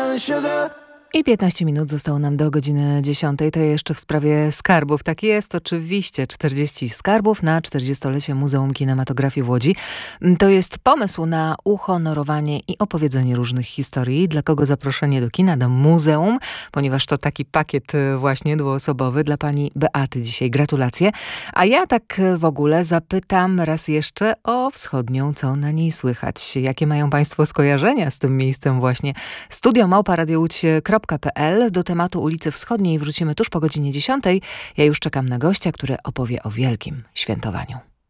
I 15 minut zostało nam do godziny 10. To jeszcze w sprawie skarbów. Tak jest, oczywiście 40 skarbów na 40-lecie Muzeum Kinematografii w Łodzi. To jest pomysł na uhonorowanie i opowiedzenie różnych historii. Dla kogo zaproszenie do kina, do muzeum, ponieważ to taki pakiet właśnie dwuosobowy dla pani Beaty dzisiaj. Gratulacje. A ja tak w ogóle zapytam raz jeszcze o Wschodnią, co na niej słychać. Jakie mają państwo skojarzenia z tym miejscem właśnie? studio@radiołódź.pl. Do tematu ulicy Wschodniej wrócimy tuż po godzinie 10. Ja już czekam na gościa, który opowie o wielkim świętowaniu.